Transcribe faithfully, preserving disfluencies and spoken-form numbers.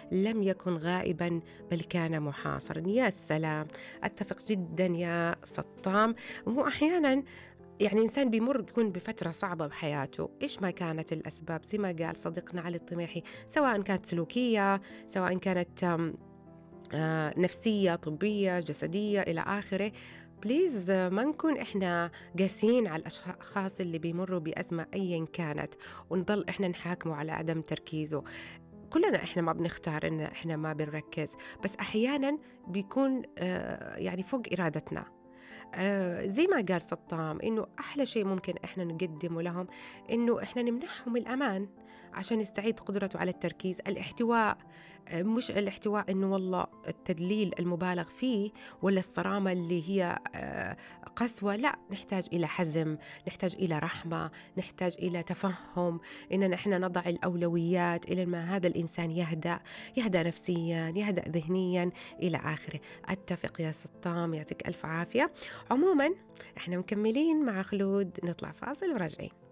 لم يكن غائبا بل كان محاصرا. يا سلام، أتفق جدا يا سطام. مو أحيانا يعني إنسان بيمر يكون بفترة صعبة بحياته، إيش ما كانت الأسباب، زي ما قال صديقنا علي الطميحي، سواء كانت سلوكية، سواء كانت آم، آه، نفسية، طبية، جسدية، إلى آخره. بليز آه، ما نكون إحنا قاسيين على الأشخاص اللي بيمروا بأزمة أيا كانت، ونضل إحنا نحاكمه على عدم تركيزه. كلنا إحنا ما بنختار إن إحنا ما بنركز، بس أحيانا بيكون آه، يعني فوق إرادتنا. آه زي ما قال سطام، إنه أحلى شيء ممكن إحنا نقدمه لهم إنه إحنا نمنحهم الأمان عشان يستعيد قدرته على التركيز. الاحتواء، آه مش الاحتواء إنه والله التدليل المبالغ فيه ولا الصرامة اللي هي آه قسوة، لا، نحتاج إلى حزم، نحتاج إلى رحمة، نحتاج إلى تفهم، إننا إحنا نضع الأولويات إلى ما هذا الإنسان يهدأ، يهدأ نفسيا، يهدأ ذهنيا، إلى آخره. أتفق يا سطام، يعطيك ألف عافية. عموما احنا مكملين مع خلود، نطلع فاصل وراجعين.